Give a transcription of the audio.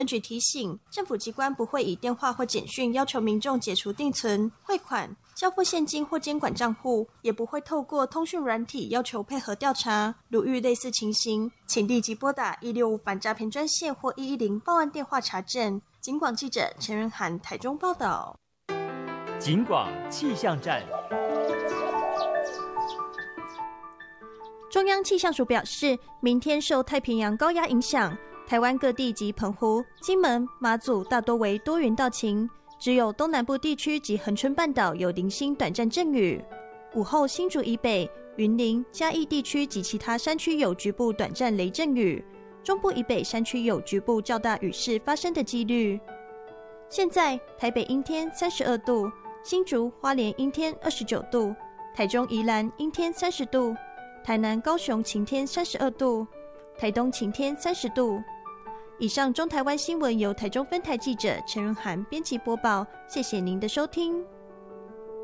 分局提醒，政府机关不会以电话或简讯要求民众解除定存、汇款、交付现金或监管账户，也不会透过通讯软体要求配合调查。如遇类似情形，请立即拨打165反诈骗专线或110报案电话查证。警广记者陈仁涵台中报道。 警广气象站。 中央气象署表示，明天受太平洋高压影响，台湾各地及澎湖、金门、马祖大多为多云到晴，只有东南部地区及恒春半岛有零星短暂阵雨。午后新竹以北、云林、嘉义地区及其他山区有局部短暂雷阵雨，中部以北山区有局部较大雨势发生的几率。现在台北阴天32度，新竹、花莲阴天29度，台中、宜兰阴天30度，台南、高雄晴天32度，台东晴天30度。以上中台湾新闻由台中分台记者陈仁涵编辑播报，谢谢您的收听。